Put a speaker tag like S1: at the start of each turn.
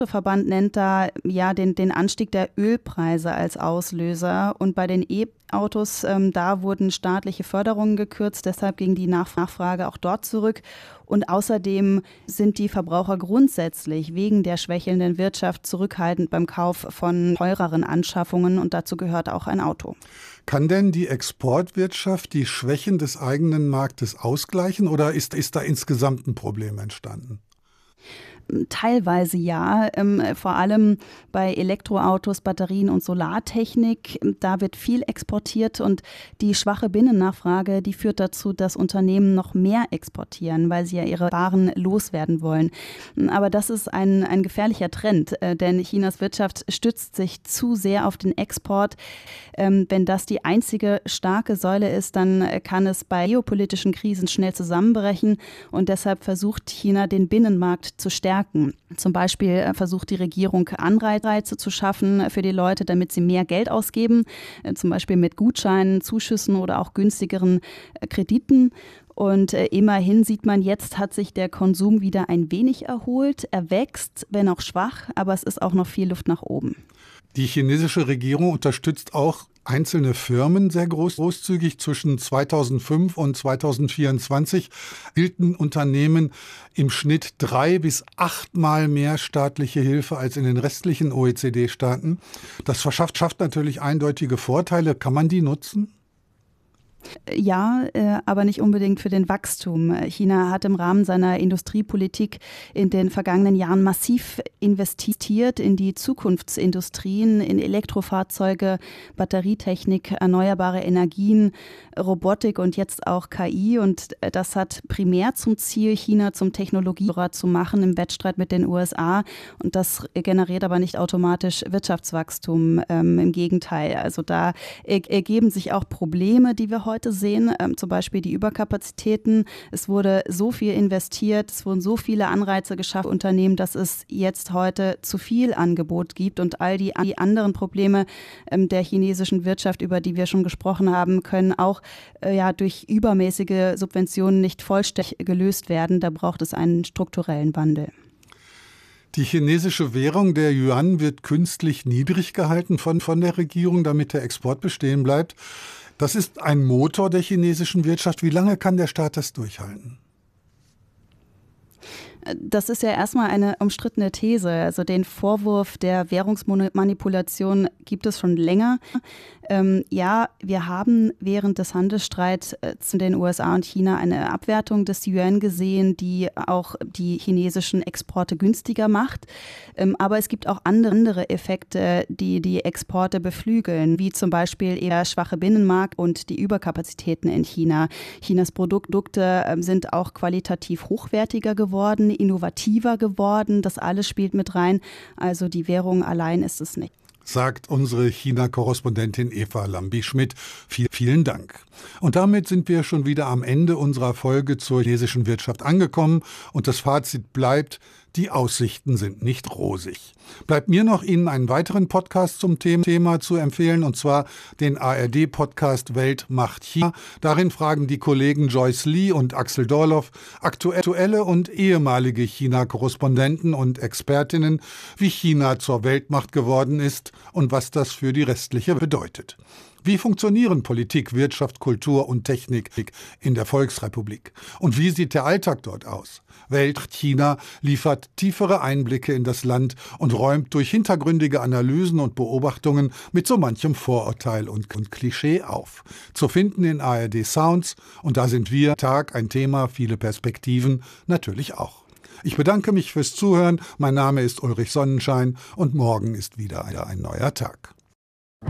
S1: Verband nennt da ja den Anstieg der Ölpreise als Auslöser. Und bei den E-Autos, da wurden staatliche Förderungen gekürzt, deshalb ging die Nachfrage auch dort zurück. Und außerdem sind die Verbraucher grundsätzlich wegen der schwächelnden Wirtschaft zurückhaltend beim Kauf von teureren Anschaffungen und dazu gehört auch ein Auto.
S2: Kann denn die Exportwirtschaft die Schwächen des eigenen Marktes ausgleichen oder ist da insgesamt ein Problem entstanden?
S1: Teilweise ja, vor allem bei Elektroautos, Batterien und Solartechnik. Da wird viel exportiert und die schwache Binnennachfrage, die führt dazu, dass Unternehmen noch mehr exportieren, weil sie ja ihre Waren loswerden wollen. Aber das ist ein gefährlicher Trend, denn Chinas Wirtschaft stützt sich zu sehr auf den Export. Wenn das die einzige starke Säule ist, dann kann es bei geopolitischen Krisen schnell zusammenbrechen und deshalb versucht China, den Binnenmarkt zu stärken. Zum Beispiel versucht die Regierung Anreize zu schaffen für die Leute, damit sie mehr Geld ausgeben, zum Beispiel mit Gutscheinen, Zuschüssen oder auch günstigeren Krediten. Und immerhin sieht man, jetzt hat sich der Konsum wieder ein wenig erholt. Er wächst, wenn auch schwach, aber es ist auch noch viel Luft nach oben.
S2: Die chinesische Regierung unterstützt auch einzelne Firmen sehr großzügig. Zwischen 2005 und 2024 hielten Unternehmen im Schnitt 3 bis 8 Mal mehr staatliche Hilfe als in den restlichen OECD-Staaten. Das schafft natürlich eindeutige Vorteile. Kann man die nutzen?
S1: Ja, aber nicht unbedingt für den Wachstum. China hat im Rahmen seiner Industriepolitik in den vergangenen Jahren massiv investiert in die Zukunftsindustrien, in Elektrofahrzeuge, Batterietechnik, erneuerbare Energien, Robotik und jetzt auch KI. Und das hat primär zum Ziel, China zum Technologieführer zu machen im Wettstreit mit den USA. Und das generiert aber nicht automatisch Wirtschaftswachstum. Im Gegenteil. Also da ergeben sich auch Probleme, die wir heute sehen, zum Beispiel die Überkapazitäten. Es wurde so viel investiert, es wurden so viele Anreize geschaffen für Unternehmen, dass es jetzt heute zu viel Angebot gibt und all die anderen Probleme der chinesischen Wirtschaft, über die wir schon gesprochen haben, können auch durch übermäßige Subventionen nicht vollständig gelöst werden. Da braucht es einen strukturellen Wandel.
S2: Die chinesische Währung, der Yuan, wird künstlich niedrig gehalten von der Regierung, damit der Export bestehen bleibt. Das ist ein Motor der chinesischen Wirtschaft. Wie lange kann der Staat das durchhalten?
S1: Das ist ja erstmal eine umstrittene These. Also den Vorwurf der Währungsmanipulation gibt es schon länger. Wir haben während des Handelsstreits zwischen den USA und China eine Abwertung des Yuan gesehen, die auch die chinesischen Exporte günstiger macht. Aber es gibt auch andere Effekte, die die Exporte beflügeln, wie zum Beispiel eher schwache Binnenmarkt und die Überkapazitäten in China. Chinas Produkte sind auch qualitativ hochwertiger geworden, innovativer geworden. Das alles spielt mit rein. Also die Währung allein ist es nicht.
S2: Sagt unsere China-Korrespondentin Eva Lambi-Schmidt. Vielen Dank. Und damit sind wir schon wieder am Ende unserer Folge zur chinesischen Wirtschaft angekommen. Und das Fazit bleibt, die Aussichten sind nicht rosig. Bleibt mir noch, Ihnen einen weiteren Podcast zum Thema zu empfehlen, und zwar den ARD-Podcast Welt macht China. Darin fragen die Kollegen Joyce Lee und Axel Dorloff aktuelle und ehemalige China-Korrespondenten und Expertinnen, wie China zur Weltmacht geworden ist und was das für die restliche bedeutet. Wie funktionieren Politik, Wirtschaft, Kultur und Technik in der Volksrepublik? Und wie sieht der Alltag dort aus? Welt China liefert tiefere Einblicke in das Land und räumt durch hintergründige Analysen und Beobachtungen mit so manchem Vorurteil und Klischee auf. Zu finden in ARD Sounds, und da sind wir, Tag, ein Thema, viele Perspektiven, natürlich auch. Ich bedanke mich fürs Zuhören. Mein Name ist Ulrich Sonnenschein und morgen ist wieder ein neuer Tag.